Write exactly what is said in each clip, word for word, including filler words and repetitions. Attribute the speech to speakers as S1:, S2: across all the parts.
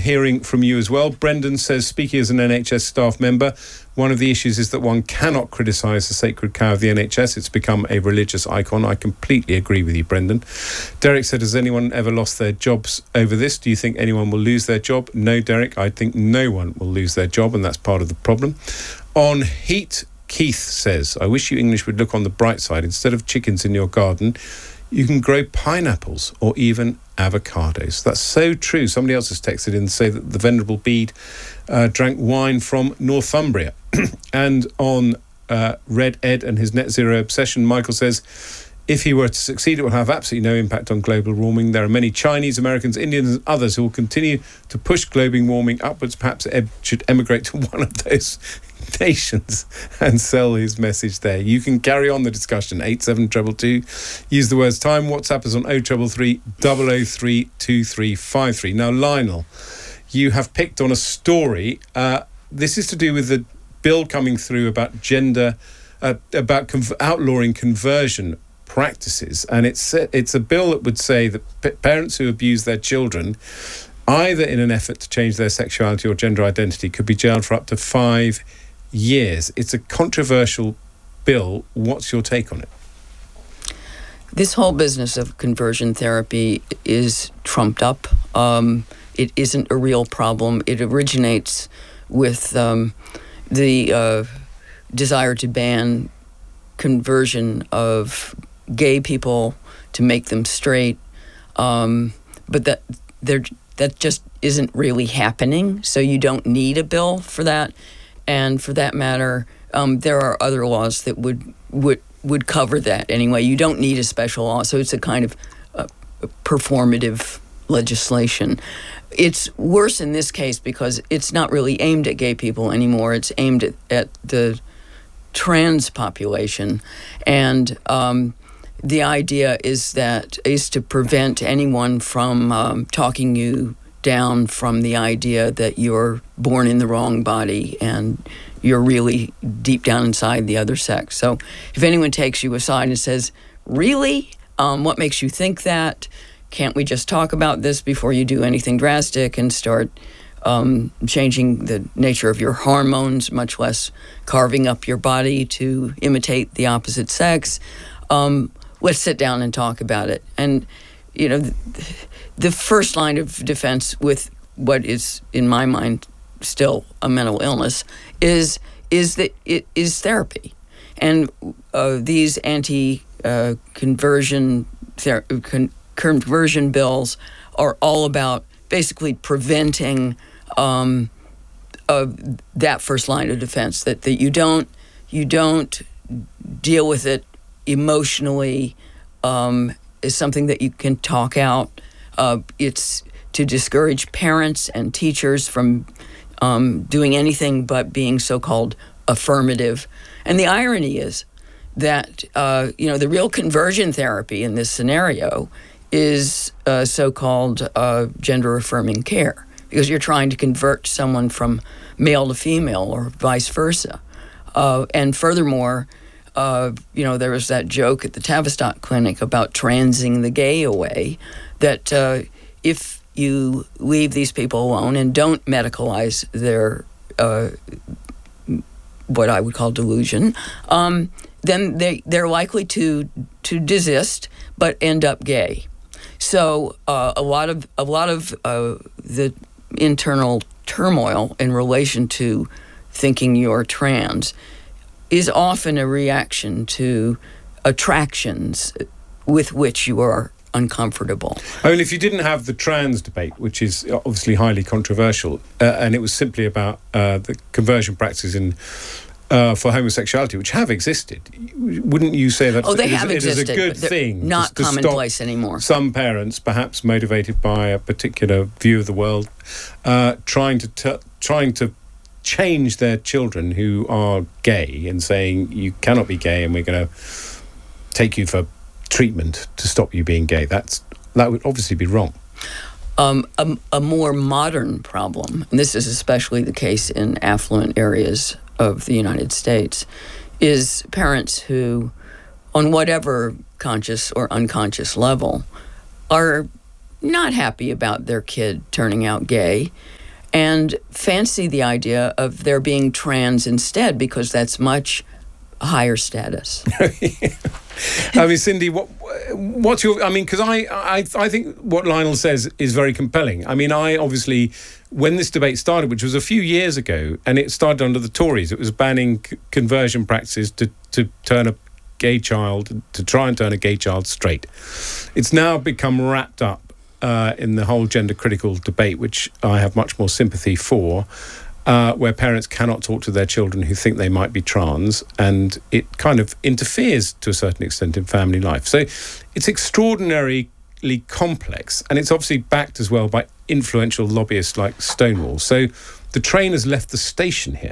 S1: hearing from you as well. Brendan says, speaking as an N H S staff member, one of the issues is that one cannot criticise the sacred cow of the N H S. It's become a religious icon. I completely agree with you, Brendan. Derek said, has anyone ever lost their jobs over this? Do you think anyone will lose their job? No, Derek, I think no one will lose their job, and that's part of the problem. On heat, Keith says, I wish you English would look on the bright side. Instead of chickens in your garden, you can grow pineapples or even avocados. That's so true. Somebody else has texted in to say that the Venerable Bede uh, drank wine from Northumbria. And on uh, Red Ed and his net zero obsession, Michael says, if he were to succeed, it will have absolutely no impact on global warming. There are many Chinese, Americans, Indians and others who will continue to push global warming upwards. Perhaps Ed should emigrate to one of those nations and sell his message there. You can carry on the discussion. eight seven two two two. Use the words time. WhatsApp is on oh three three, double oh three, two three five three. Now, Lionel, you have picked on a story. Uh, this is to do with the bill coming through about gender, uh, about conv- outlawing conversion practices, and it's it's a bill that would say that p- parents who abuse their children, either in an effort to change their sexuality or gender identity, could be jailed for up to five years. It's a controversial bill. What's your take on it?
S2: This whole business of conversion therapy is trumped up. Um, it isn't a real problem. It originates with um, the uh, desire to ban conversion of gay people to make them straight, um, but that there that just isn't really happening. So you don't need a bill for that, and for that matter, um, there are other laws that would would would cover that anyway. You don't need a special law, so it's a kind of uh, performative legislation. It's worse in this case because it's not really aimed at gay people anymore. It's aimed at, at the trans population, and um, the idea is that is to prevent anyone from um, talking you down from the idea that you're born in the wrong body and you're really deep down inside the other sex. So if anyone takes you aside and says, really? Um, what makes you think that? Can't we just talk about this before you do anything drastic and start um, changing the nature of your hormones, much less carving up your body to imitate the opposite sex? Um, let's sit down and talk about it. And, you know, the, the first line of defense with what is, in my mind, still a mental illness is is that it is therapy. And uh, these anti-conversion uh, ther- con- conversion bills are all about basically preventing um, uh, that first line of defense, that, that you don't you don't deal with it emotionally um, is something that you can talk out. Uh, it's to discourage parents and teachers from um, doing anything but being so-called affirmative. And the irony is that, uh, you know, the real conversion therapy in this scenario is uh, so-called uh, gender-affirming care, because you're trying to convert someone from male to female or vice versa. Uh, and furthermore, Uh, you know, there was that joke at the Tavistock Clinic about transing the gay away, that uh, if you leave these people alone and don't medicalize their, uh, what I would call delusion, um, then they, they're likely to to desist but end up gay. So uh, a lot of, a lot of uh, the internal turmoil in relation to thinking you're trans is often a reaction to attractions with which you are uncomfortable.
S1: I mean, if you didn't have the trans debate, which is obviously highly controversial, uh, and it was simply about uh, the conversion practices in uh, for homosexuality, which have existed, wouldn't you say that
S2: oh, they
S1: it,
S2: have
S1: is,
S2: existed,
S1: it is a good thing?
S2: Not
S1: to, to
S2: commonplace anymore.
S1: Some parents, perhaps motivated by a particular view of the world, uh, trying to t- trying to change their children who are gay and saying you cannot be gay and we're going to take you for treatment to stop you being gay. That's that would obviously be wrong.
S2: Um, a, a more modern problem, and this is especially the case in affluent areas of the United States, is parents who, on whatever conscious or unconscious level, are not happy about their kid turning out gay and fancy the idea of there being trans instead because that's much higher status.
S1: I mean, Cindy, what, what's your... I mean, because I, I, I think what Lionel says is very compelling. I mean, I obviously, when this debate started, which was a few years ago, and it started under the Tories, it was banning c- conversion practices to, to turn a gay child, to try and turn a gay child straight. It's now become wrapped up uh, in the whole gender-critical debate, which I have much more sympathy for, Uh, where parents cannot talk to their children who think they might be trans, and it kind of interferes to a certain extent in family life. So it's extraordinarily complex, and it's obviously backed as well by influential lobbyists like Stonewall. So the train has left the station here.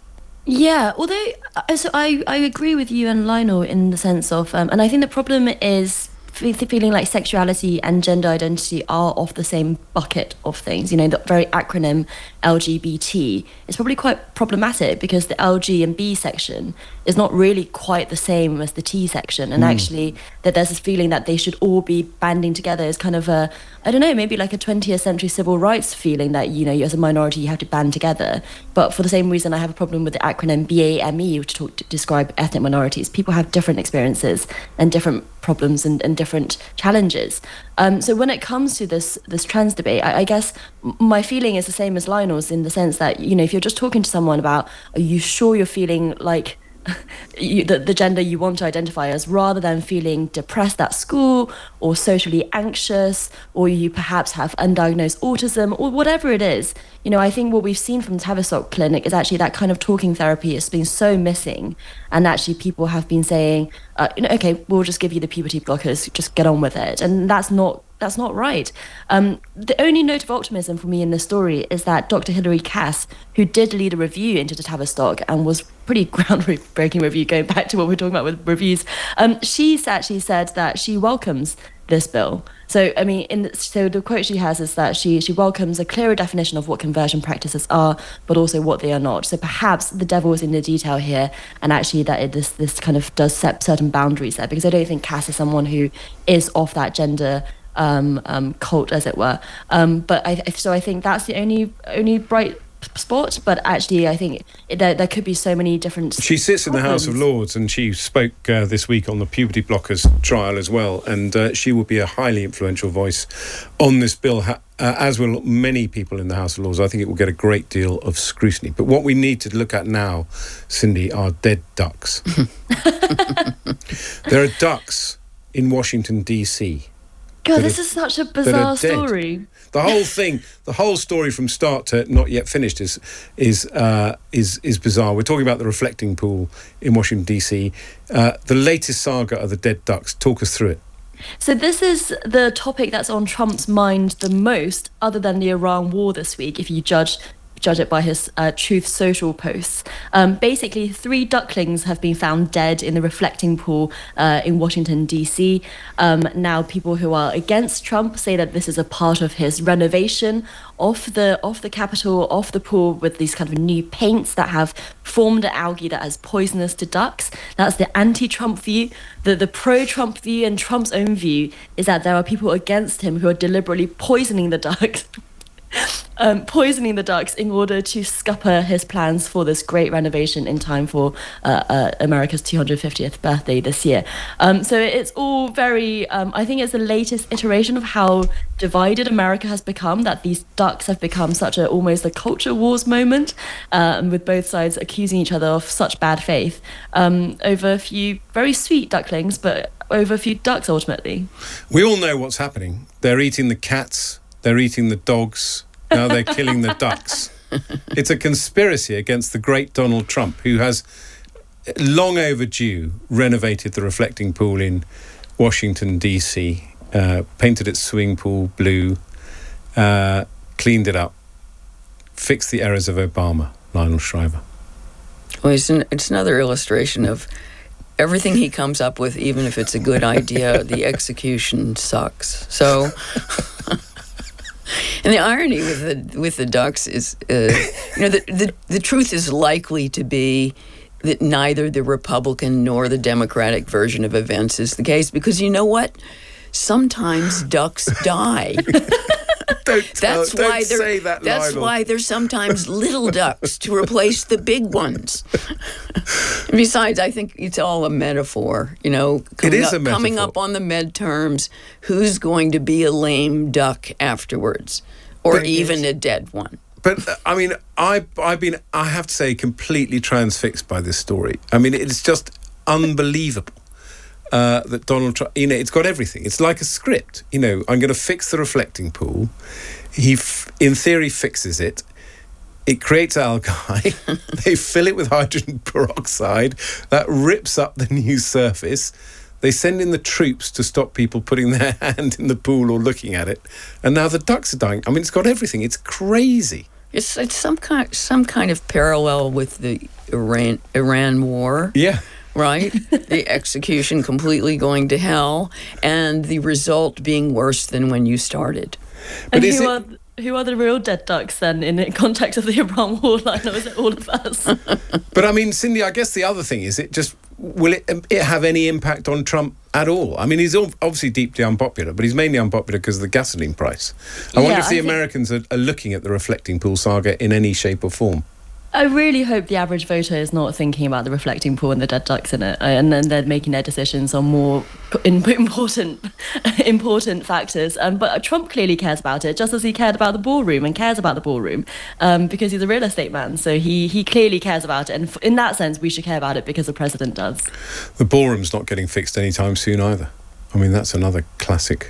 S3: Yeah, although so I, I agree with you and Lionel in the sense of, um, and I think the problem is feeling like sexuality and gender identity are off the same bucket of things. You know, the very acronym L G B T is probably quite problematic because the L G and B section is not really quite the same as the T section. And mm. actually that there's this feeling that they should all be banding together is kind of a, I don't know, maybe like a twentieth century civil rights feeling that, you know, as a minority, you have to band together. But for the same reason, I have a problem with the acronym B A M E, which talk, to describe ethnic minorities. People have different experiences and different problems and, and different challenges. Um, so when it comes to this this trans debate, I, I guess my feeling is the same as Lionel's in the sense that, you know, if you're just talking to someone about, are you sure you're feeling like You, the, the gender you want to identify as, rather than feeling depressed at school or socially anxious, or you perhaps have undiagnosed autism or whatever it is. You know, I think what we've seen from Tavistock Clinic is actually that kind of talking therapy has been so missing, and actually people have been saying, uh, you know, okay, we'll just give you the puberty blockers, just get on with it, and that's not That's not right. Um, the only note of optimism for me in this story is that Doctor Hilary Cass, who did lead a review into the Tavistock and was pretty groundbreaking review, going back to what we're talking about with reviews, um, she's actually said that she welcomes this bill. So, I mean, in the, so the quote she has is that she she welcomes a clearer definition of what conversion practices are, but also what they are not. So perhaps the devil is in the detail here, and actually that it, this this kind of does set certain boundaries there, because I don't think Cass is someone who is of that gender Um, um, cult, as it were. Um, but I, so I think that's the only only bright spot. But actually, I think it, there, there could be so many different.
S1: She sits problems in the House of Lords, and she spoke uh, this week on the puberty blockers trial as well. And uh, she will be a highly influential voice on this bill, ha- uh, as will many people in the House of Lords. I think it will get a great deal of scrutiny. But what we need to look at now, Cindy, are dead ducks. There are ducks in Washington, D C.
S3: God, this is such a bizarre story.
S1: The whole thing, the whole story from start to not yet finished is is uh, is is bizarre. We're talking about the reflecting pool in Washington, D C. Uh, the latest saga of the dead ducks. Talk us through it.
S3: So this is the topic that's on Trump's mind the most, other than the Iran war this week, if you judge judge it by his uh, Truth Social posts. Um, basically, three ducklings have been found dead in the reflecting pool uh, in Washington, D C. Um, now, people who are against Trump say that this is a part of his renovation of the of the Capitol, of the pool, with these kind of new paints that have formed algae that is poisonous to ducks. That's the anti-Trump view. The, the pro-Trump view and Trump's own view is that there are people against him who are deliberately poisoning the ducks. Um, poisoning the ducks in order to scupper his plans for this great renovation in time for uh, uh, America's two hundred fiftieth birthday this year. Um, so it's all very, um, I think it's the latest iteration of how divided America has become, that these ducks have become such a almost a culture wars moment, um, with both sides accusing each other of such bad faith um, over a few very sweet ducklings, but over a few ducks ultimately.
S1: We all know what's happening. They're eating the cats, they're eating the dogs, now they're killing the ducks. It's a conspiracy against the great Donald Trump, who has long overdue renovated the reflecting pool in Washington, D C, uh, painted its swimming pool blue, uh, cleaned it up, fixed the errors of Obama, Lionel Shriver.
S2: Well, it's, an, it's another illustration of everything he comes up with, even if it's a good idea, the execution sucks. So... And the irony with the with the ducks is, uh, you know, the, the the truth is likely to be that neither the Republican nor the Democratic version of events is the case, because you know what? sometimes ducks die.
S1: Don't, tell,
S2: that's
S1: don't
S2: why
S1: say that,
S2: That's
S1: Lionel.
S2: why there's sometimes little ducks to replace the big ones. Besides, I think it's all a metaphor. You know, coming,
S1: It is
S2: up,
S1: a metaphor.
S2: coming up on the midterms, who's going to be a lame duck afterwards, or
S1: But
S2: even
S1: yes.
S2: a dead one?
S1: But uh, I mean, I I've been I have to say completely transfixed by this story. I mean, it's just unbelievable. Uh, that Donald Trump, you know, it's got everything. It's like a script. You know, I'm going to fix the reflecting pool. He, f- in theory, fixes it. It creates algae. They fill it with hydrogen peroxide. That rips up the new surface. They send in the troops to stop people putting their hand in the pool or looking at it. And now the ducks are dying. I mean, it's got everything. It's crazy.
S2: It's it's some kind some kind of parallel with the Iran Iran war.
S1: Yeah.
S2: Right? The execution completely going to hell, and the result being worse than when you started.
S3: And
S1: is
S3: who
S1: it-
S3: are who are the real dead ducks then in the context of the Iran war line, or is it all of us?
S1: But I mean, Cindy, I guess the other thing is it just, will it, it have any impact on Trump at all? I mean, he's ob- obviously deeply unpopular, but he's mainly unpopular because of the gasoline price. I wonder
S3: Yeah,
S1: if the
S3: I think-
S1: Americans are, are looking at the reflecting pool saga in any shape or form.
S3: I really hope the average voter is not thinking about the reflecting pool and the dead ducks in it, and then they're making their decisions on more in- important important factors. Um, but Trump clearly cares about it, just as he cared about the ballroom and cares about the ballroom, um, because he's a real estate man. So he he clearly cares about it, and f- in that sense, we should care about it because the president does.
S1: The ballroom's not getting fixed anytime soon either. I mean, that's another classic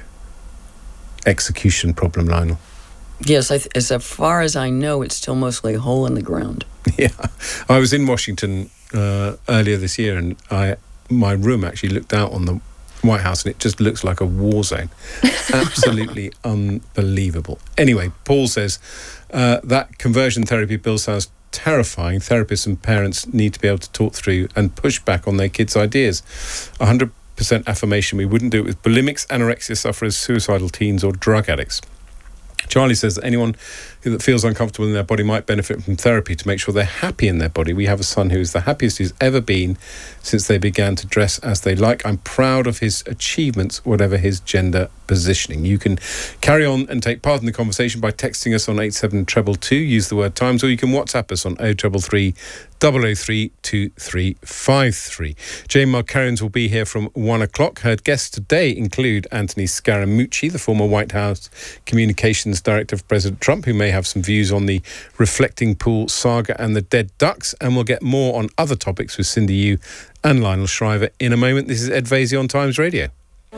S1: execution problem, Lionel.
S2: Yes, I th- as far as I know, it's still mostly a hole in the ground.
S1: Yeah, I was in Washington uh, earlier this year, and I my room actually looked out on the White House, and it just looks like a war zone. Absolutely unbelievable. Anyway, Paul says uh, that conversion therapy bill sounds terrifying. Therapists and parents need to be able to talk through and push back on their kids' ideas. one hundred percent affirmation we wouldn't do it with bulimics, anorexia sufferers, suicidal teens, or drug addicts. Charlie says that anyone who that feels uncomfortable in their body might benefit from therapy to make sure they're happy in their body. We have a son who is the happiest he's ever been since they began to dress as they like. I'm proud of his achievements, whatever his gender positioning. You can carry on and take part in the conversation by texting us on eight seven two two two, use the word Times, or you can WhatsApp us on oh three three, double oh three, two three five three. Jane Markarians will be here from one o'clock. Her guests today include Anthony Scaramucci, the former White House Communications Director for President Trump, who may have some views on the reflecting pool saga and the dead ducks. And we'll get more on other topics with Cindy Yu and Lionel Shriver in a moment. This is Ed Vaizey on Times Radio.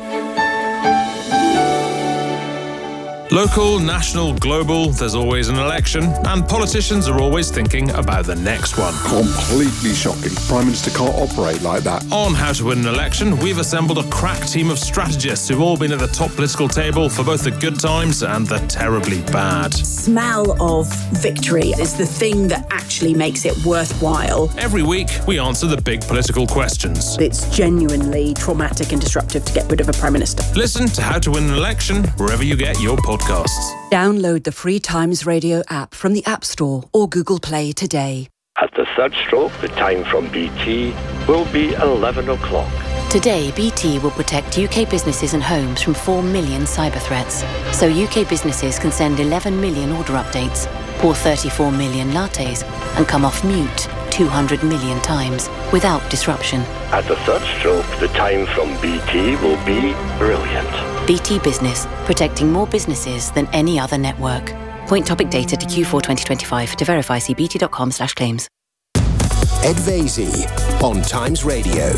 S4: Local, national, global, there's always an election, and politicians are always thinking about the next one.
S5: Completely shocking. Prime Minister can't operate like that.
S4: On How to Win an Election, we've assembled a crack team of strategists who've all been at the top political table for both the good times and the terribly bad.
S6: Smell of victory is the thing that actually makes it worthwhile.
S4: Every week, we answer the big political questions.
S6: It's genuinely traumatic and disruptive to get rid of a Prime Minister.
S4: Listen to How to Win an Election wherever you get your podcasts.
S7: Download the free Times Radio app from the App Store or Google Play today.
S8: At the third stroke, the time from B T will be eleven o'clock.
S9: Today, B T will protect U K businesses and homes from four million cyber threats. So U K businesses can send eleven million order updates, pour thirty-four million lattes, and come off mute two hundred million times without disruption.
S8: At the third stroke, the time from B T will be brilliant.
S9: B T Business, protecting more businesses than any other network. Point topic data to Q four twenty twenty-five. To verify, see bt.com slash claims.
S10: Ed Vaizey on Times Radio.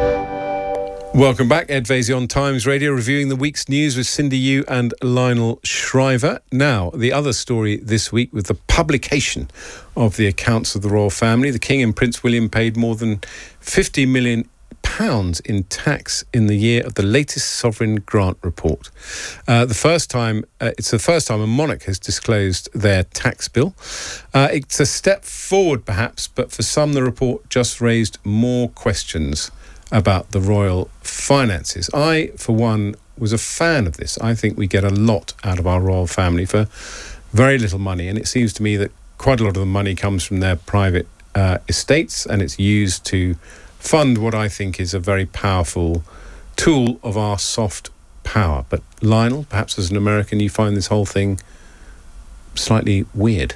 S1: Welcome back. Ed Vaizey on Times Radio, reviewing the week's news with Cindy Yu and Lionel Shriver. Now, the other story this week with the publication of the accounts of the royal family. The King and Prince William paid more than fifty million pounds in tax in the year of the latest sovereign grant report. Uh, the first time, uh, it's the first time a monarch has disclosed their tax bill. Uh, it's a step forward, perhaps, but for some, the report just raised more questions about the royal finances. I, for one, was a fan of this. I think we get a lot out of our royal family for very little money, and it seems to me that quite a lot of the money comes from their private uh, estates, and it's used to fund what I think is a very powerful tool of our soft power. But Lionel, perhaps as an American, you find this whole thing slightly weird.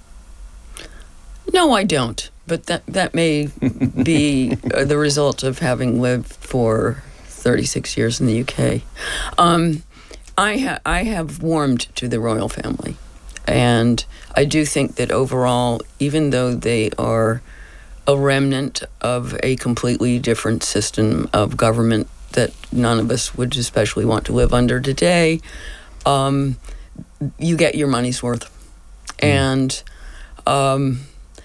S2: No, I don't. But that that may be uh, the result of having lived for thirty-six years in the U K. Um, I, ha- I have warmed to the royal family. And I do think that overall, even though they are a remnant of a completely different system of government that none of us would especially want to live under today, um, you get your money's worth. Mm. And um,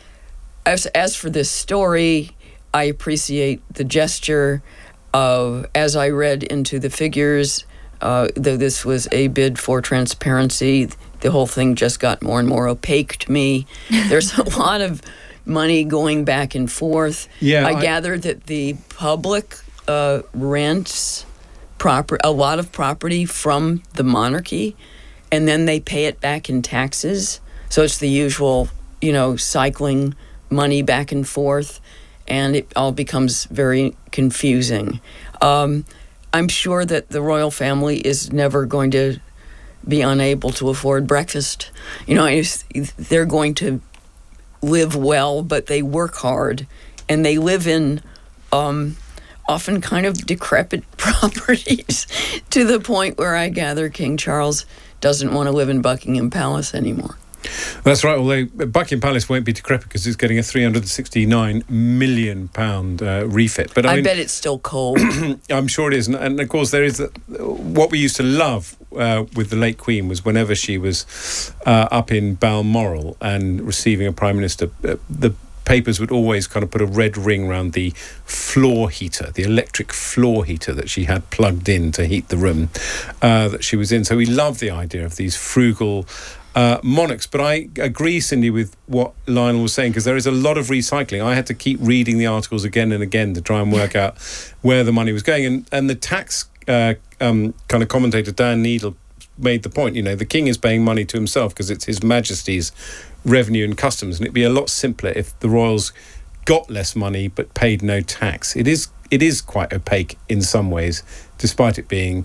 S2: as, as for this story, I appreciate the gesture of, as I read into the figures, uh, though this was a bid for transparency, the whole thing just got more and more opaque to me. There's a lot of money going back and forth.
S1: Yeah,
S2: I,
S1: I
S2: gather that the public uh, rents proper a lot of property from the monarchy, and then they pay it back in taxes. So it's the usual, you know, cycling money back and forth, and it all becomes very confusing. Um, I'm sure that the royal family is never going to be unable to afford breakfast. You know, it's, they're going to live well, but they work hard, and they live in um, often kind of decrepit properties to the point where I gather King Charles doesn't want to live in Buckingham Palace anymore.
S1: That's right, although Buckingham Palace won't be decrepit because it's getting a three hundred sixty-nine million pounds uh, refit. But I,
S2: I
S1: mean,
S2: bet it's still cold.
S1: I'm sure it is. And, and of course, there is a, what we used to love uh, with the late Queen was whenever she was uh, up in Balmoral and receiving a Prime Minister, uh, the papers would always kind of put a red ring around the floor heater, the electric floor heater that she had plugged in to heat the room uh, that she was in. So we love the idea of these frugal Uh, monarchs. But I agree, Cindy, with what Lionel was saying, because there is a lot of recycling. I had to keep reading the articles again and again to try and work out where the money was going. And, and the tax uh, um, kind of commentator, Dan Needle, made the point, you know, the king is paying money to himself because it's His Majesty's revenue and customs. And it'd be a lot simpler if the royals got less money but paid no tax. It is, it is quite opaque in some ways, despite it being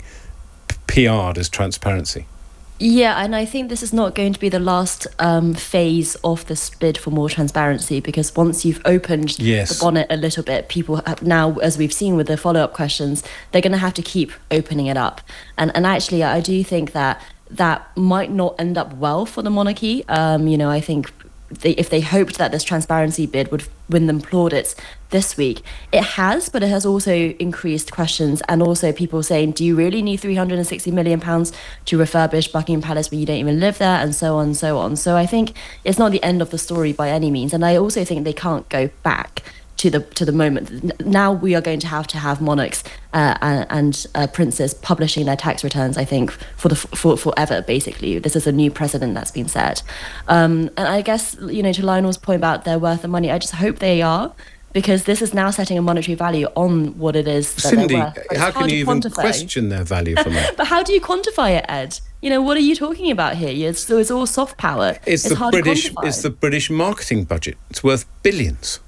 S1: P R'd as transparency.
S3: Yeah, and I think this is not going to be the last um, phase of this bid for more transparency, because once you've opened
S1: yes.
S3: the bonnet a little bit, people have now, as we've seen with the follow-up questions, they're going to have to keep opening it up. And and actually, I do think that that might not end up well for the monarchy. Um, you know, I think they, if they hoped that this transparency bid would win them plaudits this week, it has, but it has also increased questions, and also people saying, do you really need three hundred sixty million pounds to refurbish Buckingham Palace when you don't even live there, and so on and so on. So I think it's not the end of the story by any means, and I also think they can't go back to the to the moment. Now we are going to have to have monarchs uh, and, and uh, princes publishing their tax returns, I think, for the for forever, basically. This is a new precedent that's been set. Um, and I guess, you know, to Lionel's point about their worth of money, I just hope they are, because this is now setting a monetary value on what it is that
S1: Cindy,
S3: they're worth.
S1: how can you even
S3: quantify.
S1: question their value from it?
S3: But how do you quantify it, Ed? You know, what are you talking about here? It's, so it's all soft power.
S1: It's,
S3: it's
S1: the
S3: hard
S1: British.
S3: to quantify.
S1: It's the British marketing budget. It's worth billions.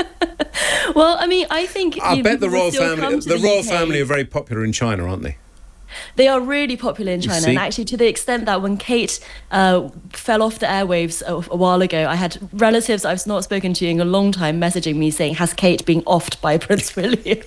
S3: Well, I mean, I think
S1: I
S3: you,
S1: bet the royal
S3: still
S1: family.
S3: come to
S1: The,
S3: the
S1: royal
S3: U K.
S1: family are very popular in China, aren't they?
S3: They are really popular in China,
S1: see?
S3: and actually to the extent that when Kate uh, fell off the airwaves a, a while ago, I had relatives I've not spoken to in a long time messaging me saying, has Kate been offed by Prince William?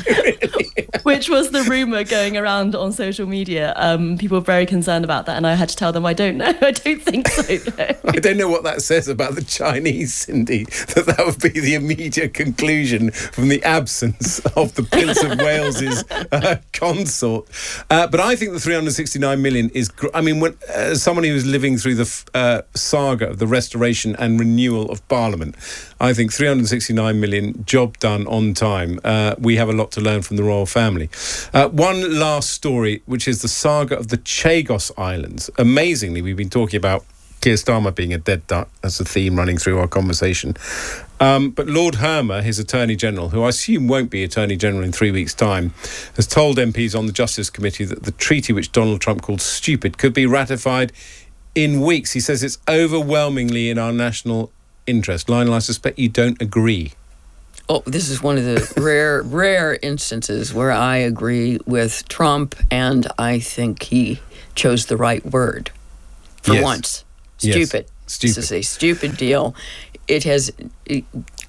S3: Which was the rumour going around on social media. Um, people were very concerned about that, and I had to tell them, I don't know, I don't think so. No.
S1: I don't know what that says about the Chinese, Cindy, that that would be the immediate conclusion from the absence of the Prince of Wales's uh, consort. Uh, but I think the three hundred sixty-nine million is, gr- I mean, when, uh, as someone who was living through the f- uh, saga of the restoration and renewal of Parliament, I think three hundred sixty-nine million, job done on time. Uh, we have a lot to learn from the royal family. Uh, one last story, which is the saga of the Chagos Islands. Amazingly, we've been talking about Keir Starmer being a dead duck. That's a theme running through our conversation. Um, but Lord Hermer, his Attorney General, who I assume won't be Attorney General in three weeks' time, has told M Ps on the Justice Committee that the treaty which Donald Trump called stupid could be ratified in weeks. He says it's overwhelmingly in our national interest. Lionel, I suspect you don't agree.
S2: Oh, this is one of the rare, rare instances where I agree with Trump, and I think he chose the right word for
S1: yes.
S2: once.
S1: Yes.
S2: Stupid.
S1: Stupid.
S2: This is a stupid deal. It has. It,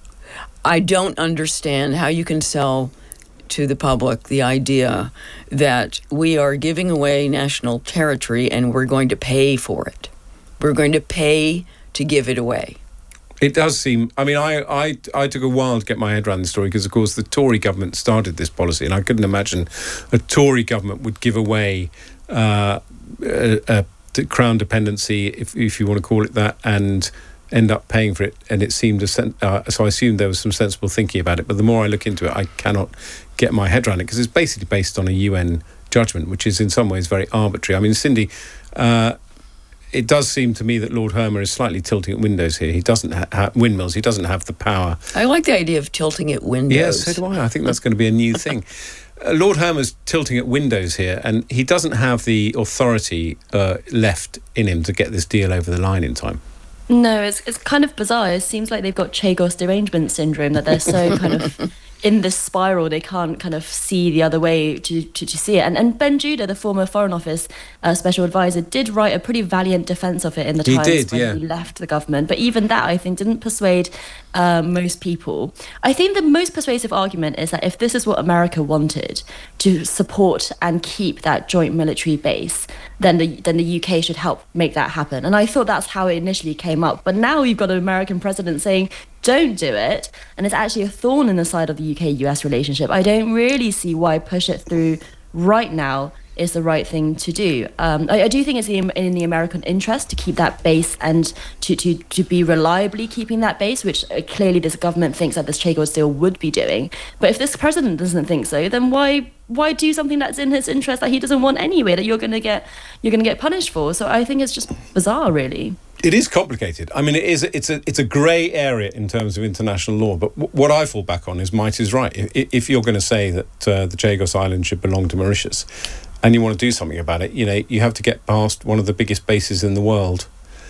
S2: I don't understand how you can sell to the public the idea that we are giving away national territory and we're going to pay for it. We're going to pay to give it away.
S1: It does seem, I mean, I, I, I took a while to get my head around the story because, of course, the Tory government started this policy, and I couldn't imagine a Tory government would give away uh, a, a crown dependency, if, if you want to call it that, and end up paying for it. And it seemed, a sen- uh, so I assumed there was some sensible thinking about it. But the more I look into it, I cannot get my head around it because it's basically based on a U N judgment, which is in some ways very arbitrary. I mean, Cindy... Uh, It does seem to me that Lord Hermer is slightly tilting at windows here. He doesn't ha- ha- windmills. He doesn't have the power.
S2: I like the idea of tilting at windows.
S1: Yes, so do I. I think that's going to be a new thing. Uh, Lord Hermer's tilting at windows here, and he doesn't have the authority uh, left in him to get this deal over the line in time.
S3: No, it's it's kind of bizarre. It seems like they've got Chagos derangement syndrome, that they're so kind of in this spiral, they can't kind of see the other way to, to, to see it. And, and Ben Judah, the former Foreign Office uh, Special Advisor, did write a pretty valiant defence of it in the
S1: he
S3: Times
S1: did,
S3: when
S1: yeah.
S3: he left the government. But even that, I think, didn't persuade uh, most people. I think the most persuasive argument is that if this is what America wanted, to support and keep that joint military base, then the, then the U K should help make that happen. And I thought that's how it initially came up. But now you've got an American president saying, don't do it, and it's actually a thorn in the side of the U K U S relationship. I don't really see why push it through right now is the right thing to do. Um, I, I do think it's in, in the American interest to keep that base and to, to, to be reliably keeping that base, which uh, clearly this government thinks that this Chagos deal would be doing. But if this president doesn't think so, then why why do something that's in his interest that he doesn't want anyway, that you're going to get you're going to get punished for? So I think it's just bizarre, really.
S1: It is complicated. I mean, it is. It's a it's a grey area in terms of international law. But w- what I fall back on is might is right. If, if you're going to say that uh, the Chagos Islands should belong to Mauritius, and you want to do something about it, you know, you have to get past one of the biggest bases in the world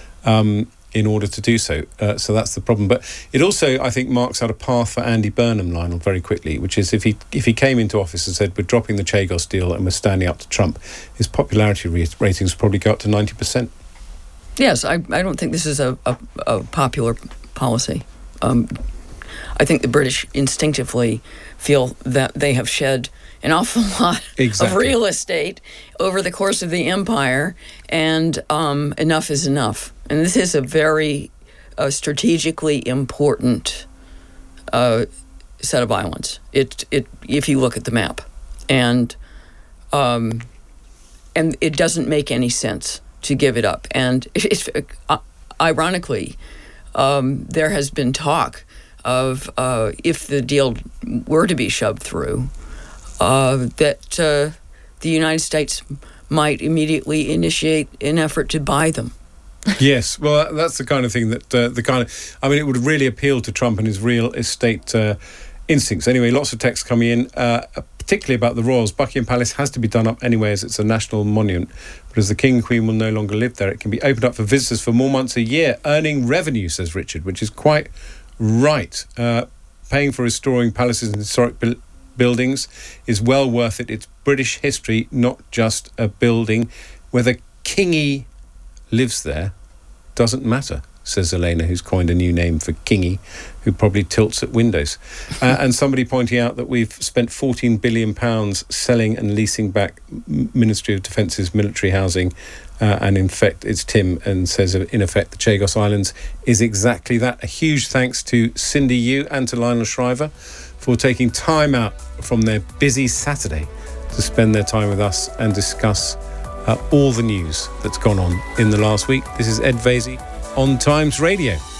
S1: um, in order to do so. Uh, so that's the problem. But it also, I think, marks out a path for Andy Burnham, Lionel, very quickly, which is if he if he came into office and said, we're dropping the Chagos deal and we're standing up to Trump, his popularity re- ratings would probably go up to ninety percent.
S2: Yes, I, I don't think this is a, a, a popular policy. Um, I think the British instinctively feel that they have shed an awful lot
S1: exactly.
S2: of real estate over the course of the empire, and um, enough is enough. And this is a very uh, strategically important uh, set of islands. It it if you look at the map, and um, and it doesn't make any sense to give it up. And it's, uh, ironically, um, there has been talk of uh, if the deal were to be shoved through, uh, that uh, the United States might immediately initiate an effort to buy them.
S1: Yes, well, that's the kind of thing that uh, the kind of. I mean, it would really appeal to Trump and his real estate uh, instincts. Anyway, lots of texts coming in, uh, particularly about the royals. Buckingham Palace has to be done up anyway, as it's a national monument. But as the King and Queen will no longer live there, it can be opened up for visitors for more months a year, earning revenue, says Richard, which is quite right. Uh, paying for restoring palaces and historic bu- buildings is well worth it. It's British history, not just a building. Whether Kingy lives there doesn't matter, says Elena, who's coined a new name for Kingy, who probably tilts at windows. Uh, and somebody pointing out that we've spent fourteen billion pounds selling and leasing back Ministry of Defence's military housing. Uh, and in fact, it's Tim, and says, in effect, the Chagos Islands is exactly that. A huge thanks to Cindy Yu and to Lionel Shriver for taking time out from their busy Saturday to spend their time with us and discuss uh, all the news that's gone on in the last week. This is Ed Vaizey on Times Radio.